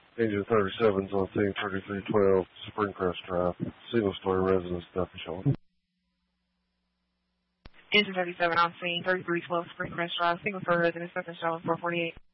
Agent 37's on scene, 3312 Springcrest Drive. Single-story residence, death and shoulder. Engine 37 on scene, 3312 Springcrest Drive, single-story residence, death and shoulder, 448.